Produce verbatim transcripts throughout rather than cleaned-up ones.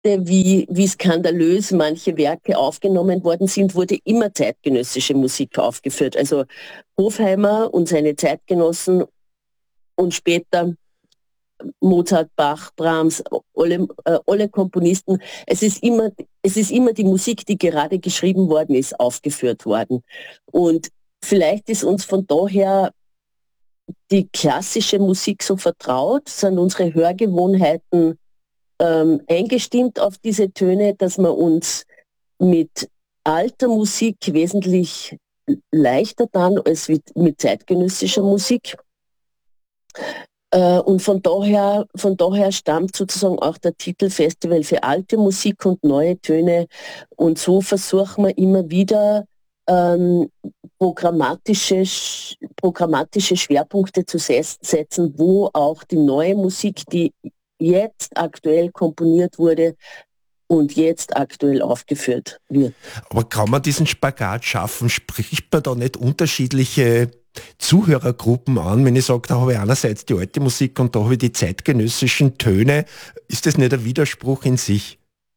wie, wie skandalös manche Werke aufgenommen worden sind, wurde immer zeitgenössische Musik aufgeführt. Also Hofheimer und seine Zeitgenossen und später Mozart, Bach, Brahms, alle, äh, alle Komponisten. Es ist immer, es ist immer die Musik, die gerade geschrieben worden ist, aufgeführt worden. Und vielleicht ist uns von daher die klassische Musik so vertraut, sind unsere Hörgewohnheiten ähm, eingestimmt auf diese Töne, dass wir uns mit alter Musik wesentlich leichter dann als mit, mit zeitgenössischer Musik. Äh, und von daher, von daher stammt sozusagen auch der Titel Festival für alte Musik und neue Töne. Und so versuchen wir immer wieder ähm, programmatische, programmatische Schwerpunkte zu setzen, wo auch die neue Musik, die jetzt aktuell komponiert wurde und jetzt aktuell aufgeführt wird. Aber kann man diesen Spagat schaffen? Spricht man da nicht unterschiedliche Zuhörergruppen an, wenn ich sage, da habe ich einerseits die alte Musik und da habe ich die zeitgenössischen Töne? Ist das nicht ein Widerspruch in sich?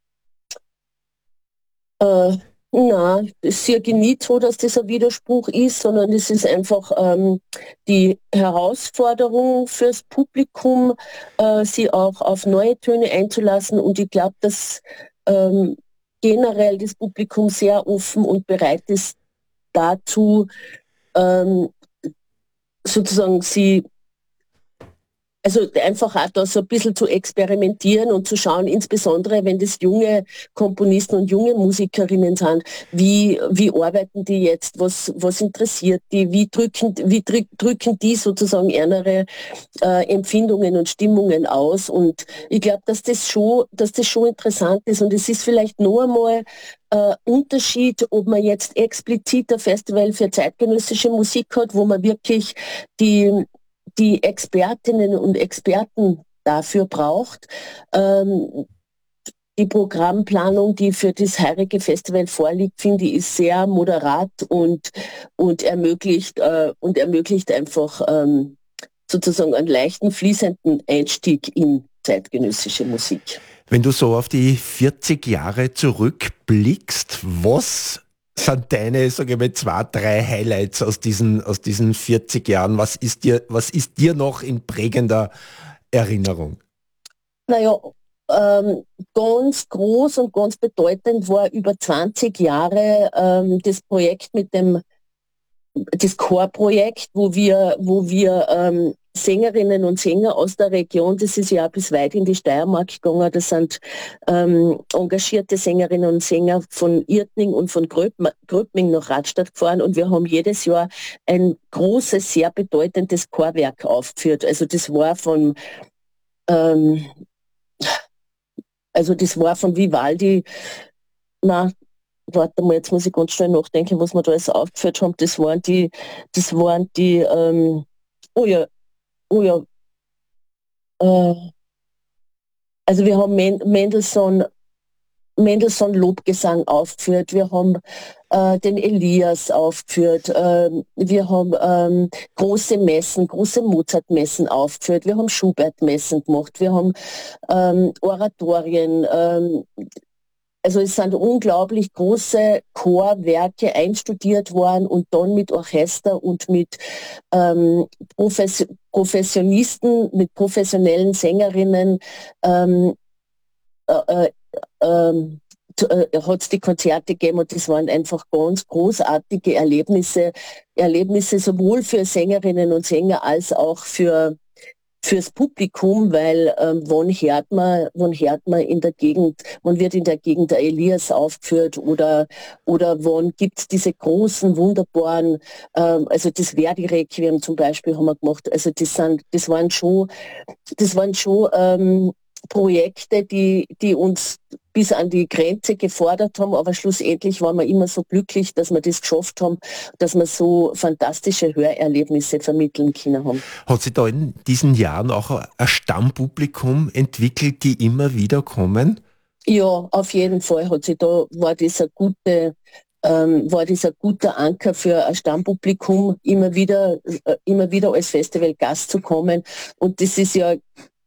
Äh, na, es sehe ich nicht so, dass das ein Widerspruch ist, sondern es ist einfach ähm, die Herausforderung fürs Publikum, äh, sie auch auf neue Töne einzulassen. Und ich glaube, dass ähm, generell das Publikum sehr offen und bereit ist dazu, ähm, sozusagen sie, also einfach auch da so ein bisschen zu experimentieren und zu schauen, insbesondere wenn das junge Komponisten und junge Musikerinnen sind, wie, wie arbeiten die jetzt, was, was interessiert die, wie drücken, wie drücken die sozusagen ihre äh, Empfindungen und Stimmungen aus. Und ich glaube, dass das schon, dass das schon interessant ist. Und es ist vielleicht noch einmal äh, Unterschied, ob man jetzt explizit ein Festival für zeitgenössische Musik hat, wo man wirklich die die Expertinnen und Experten dafür braucht. Ähm, die Programmplanung, die für das heurige Festival vorliegt, finde ich, ist sehr moderat und, und ermöglicht, äh, und ermöglicht einfach ähm, sozusagen einen leichten, fließenden Einstieg in zeitgenössische Musik. Wenn du so auf die vierzig Jahre zurückblickst, was sind deine, sage ich mal, zwei, drei Highlights aus diesen, aus diesen vierzig Jahren? Was ist dir, was ist dir noch in prägender Erinnerung? Naja, ähm, ganz groß und ganz bedeutend war über zwanzig Jahre ähm, das Projekt mit dem, das Chorprojekt, wo wir, wo wir ähm, Sängerinnen und Sänger aus der Region, das ist ja bis weit in die Steiermark gegangen, das sind ähm, engagierte Sängerinnen und Sänger von Irtning und von Gröbming nach Radstadt gefahren und wir haben jedes Jahr ein großes, sehr bedeutendes Chorwerk aufgeführt. Also das war von ähm, also das war von Vivaldi, na, warte mal, jetzt muss ich ganz schnell nachdenken, was wir da alles aufgeführt haben. Das waren die, das waren die, ähm, oh ja, oh ja, äh, also wir haben Mendelssohn, Mendelssohn Lobgesang aufgeführt, wir haben äh, den Elias aufgeführt, äh, wir haben ähm, große Messen, große Mozart-Messen aufgeführt, wir haben Schubert-Messen gemacht, wir haben ähm, Oratorien, ähm, also es sind unglaublich große Chorwerke einstudiert worden und dann mit Orchester und mit ähm, Profes- Professionisten, mit professionellen Sängerinnen ähm, äh, äh, äh, hat es die Konzerte gegeben und das waren einfach ganz großartige Erlebnisse, Erlebnisse sowohl für Sängerinnen und Sänger als auch für fürs Publikum, weil ähm, wann hört man, wann hört man in der Gegend, wann wird in der Gegend der Elias aufgeführt oder oder wann gibt's diese großen, wunderbaren, ähm, also das Verdi-Requiem zum Beispiel haben wir gemacht, also das sind, das waren schon, das waren schon ähm, Projekte, die, die uns bis an die Grenze gefordert haben, aber schlussendlich waren wir immer so glücklich, dass wir das geschafft haben, dass wir so fantastische Hörerlebnisse vermitteln können haben. Hat sich da in diesen Jahren auch ein Stammpublikum entwickelt, die immer wieder kommen? Ja, auf jeden Fall hat sich da, war das ein gute, ähm, war das ein guter Anker für ein Stammpublikum, immer wieder, äh, immer wieder als Festivalgast zu kommen. Und das ist ja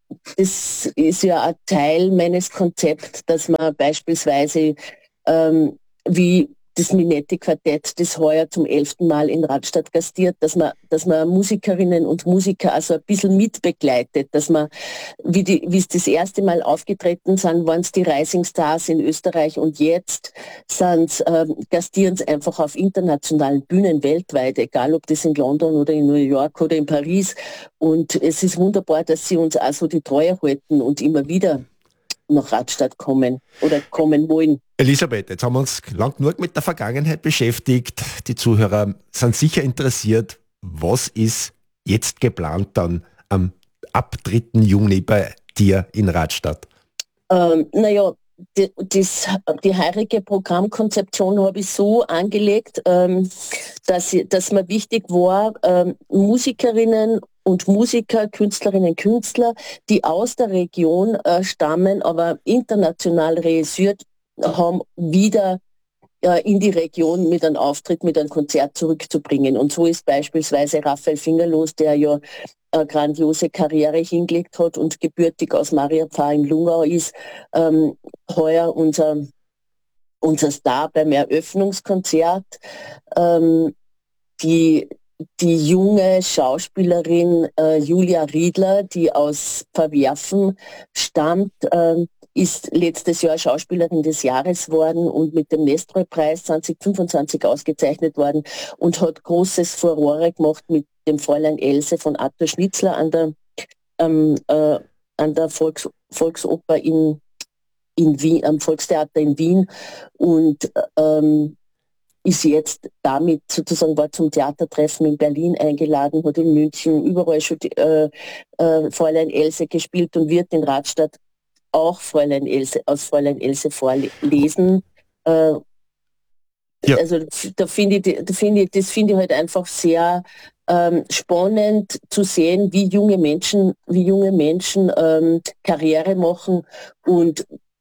das ist ja ein Teil meines Konzepts, dass man beispielsweise ähm, wie das Minetti-Quartett, das heuer zum elften Mal in Radstadt gastiert, dass man, dass man Musikerinnen und Musiker also ein bisschen mitbegleitet, dass man, wie die, wie es das erste Mal aufgetreten sind, waren es die Rising Stars in Österreich und jetzt sind, ähm, gastieren sie einfach auf internationalen Bühnen weltweit, egal ob das in London oder in New York oder in Paris. Und es ist wunderbar, dass sie uns also die Treue halten und immer wieder nach Radstadt kommen oder kommen wollen. Elisabeth, jetzt haben wir uns lang genug mit der Vergangenheit beschäftigt. Die Zuhörer sind sicher interessiert, was ist jetzt geplant dann am ab dritten Juni bei dir in Radstadt? Ähm, naja, die, das, die heurige Programmkonzeption habe ich so angelegt, ähm, dass, dass mir wichtig war, ähm, Musikerinnen und Musiker, Künstlerinnen, Künstler, die aus der Region äh, stammen, aber international reüssiert haben, wieder äh, in die Region mit einem Auftritt, mit einem Konzert zurückzubringen. Und so ist beispielsweise Raphael Fingerlos, der ja eine grandiose Karriere hingelegt hat und gebürtig aus Mariapfarr im Lungau ist, ähm, heuer unser, unser Star beim Eröffnungskonzert. Ähm, die, die junge Schauspielerin äh, Julia Riedler, die aus Verwerfen stammt, ähm, ist letztes Jahr Schauspielerin des Jahres worden und mit dem Nestroy-Preis zwanzig fünfundzwanzig ausgezeichnet worden und hat großes Furore gemacht mit dem Fräulein Else von Arthur Schnitzler an der, ähm, äh, an der Volks, Volksoper in, in Wien, am Volkstheater in Wien und ähm, ist jetzt damit sozusagen, war zum Theatertreffen in Berlin eingeladen, hat in München überall schon die, äh, äh, Fräulein Else gespielt und wird in Radstadt auch Fräulein Else, aus Fräulein Else vorlesen. Äh, Ja. Also da finde ich, da finde ich, das finde ich halt einfach sehr ähm, spannend zu sehen, wie junge Menschen, wie junge Menschen ähm, Karriere machen und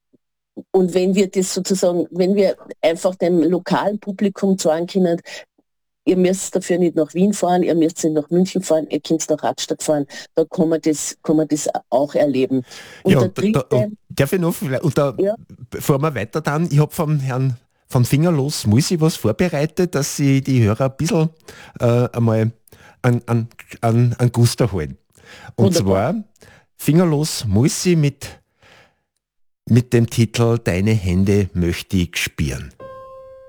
und wenn wir das sozusagen, wenn wir einfach dem lokalen Publikum sagen können, ihr müsst dafür nicht nach Wien fahren, ihr müsst nicht nach München fahren, ihr könnt nach Radstadt fahren, da kann man das, kann man das auch erleben. Und Ja, der und, da, dritte, und darf ich noch, vielleicht- und da, ja, bevor wir weiter dann, ich habe vom Herrn von Fingerlos Mussi was vorbereitet, dass sie die Hörer ein bisschen äh, einmal an, an, an, an Guster holen. Und wunderbar. zwar Fingerlos Mussi mit, mit dem Titel Deine Hände möchte ich spüren.